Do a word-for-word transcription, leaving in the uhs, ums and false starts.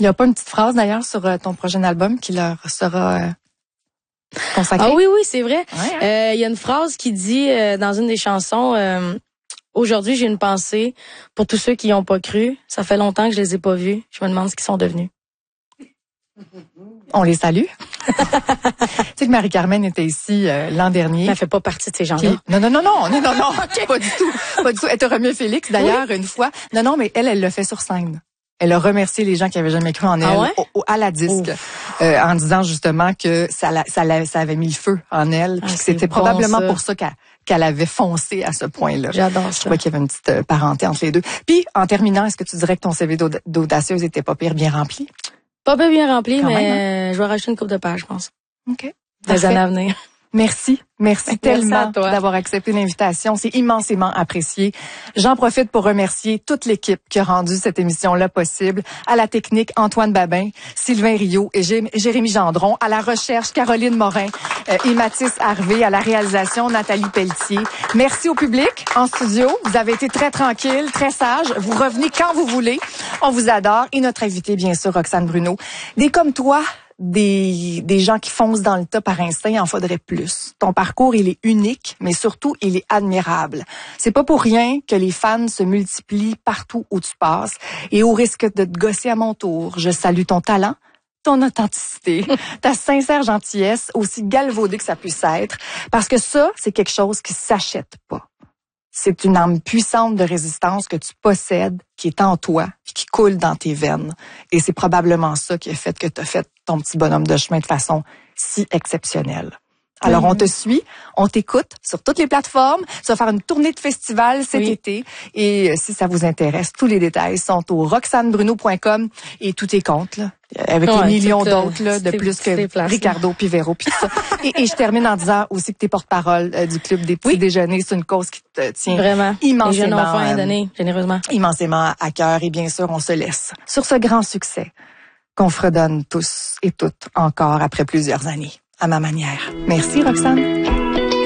Il n'y a pas une petite phrase d'ailleurs sur euh, ton prochain album qui leur sera euh, consacrée? Ah oui, oui, c'est vrai. Il ouais, hein? euh, y a une phrase qui dit euh, dans une des chansons euh, « Aujourd'hui, j'ai une pensée pour tous ceux qui n'y ont pas cru. Ça fait longtemps que je les ai pas vus. Je me demande ce qu'ils sont devenus. » On les salue. Tu sais que Marie-Carmen était ici euh, l'an dernier. Elle fait pas partie de ces gens-là. Puis, non, non, non, non, non, non, non, okay. pas du tout, pas du tout. Elle t'a remis Félix d'ailleurs oui. une fois. Non, non, mais elle, elle l'a fait sur scène. Elle a remercié les gens qui avaient jamais cru en elle ah ouais? au, au, à la disque, euh, en disant justement que ça, la, ça, la, ça avait mis le feu en elle. Ah, puis que c'était bon, probablement ça. pour ça qu'elle, qu'elle avait foncé à ce point-là. J'adore ça. Je crois qu'il y avait une petite euh, parenté entre les deux. Puis, en terminant, est-ce que tu dirais que ton C V d'aud- d'audacieuse était pas pire bien rempli? Pas peu bien rempli, Quand mais même, hein? je vais rajouter une couple de pages, je pense. OK. Les années à venir. Merci. Merci, Merci tellement d'avoir accepté l'invitation. C'est immensément apprécié. J'en profite pour remercier toute l'équipe qui a rendu cette émission-là possible. À la technique, Antoine Babin, Sylvain Rio et Jérémy Gendron. À la recherche, Caroline Morin euh, et Mathis Harvey. À la réalisation, Nathalie Pelletier. Merci au public en studio. Vous avez été très tranquille, très sage. Vous revenez quand vous voulez. On vous adore. Et notre invitée, bien sûr, Roxane Bruno. Des comme toi, Des, des gens qui foncent dans le tas par instinct, il en faudrait plus. Ton parcours, il est unique, mais surtout, il est admirable. C'est pas pour rien que les fans se multiplient partout où tu passes. Et au risque de te gosser à mon tour, je salue ton talent, ton authenticité, ta sincère gentillesse, aussi galvaudée que ça puisse être, parce que ça, c'est quelque chose qui s'achète pas. C'est une âme puissante de résistance que tu possèdes, qui est en toi, puis qui coule dans tes veines. Et c'est probablement ça qui a fait que tu as fait ton petit bonhomme de chemin de façon si exceptionnelle. Alors, on te suit, on t'écoute sur toutes les plateformes. Tu vas faire une tournée de festival cet oui. été. Et si ça vous intéresse, tous les détails sont au roxane bruno point com et tous tes comptes, là, avec ouais, les millions d'autres là, de plus que places, Ricardo puis Véro puis tout ça. et, et je termine en disant aussi que t'es porte-parole euh, du Club des petits oui. déjeuners. C'est une cause qui te tient vraiment immensément, les jeunes enfants euh, donnés, généreusement. immensément à cœur. Et bien sûr, on se laisse sur ce grand succès qu'on fredonne tous et toutes encore après plusieurs années. À ma manière. Merci, Roxane.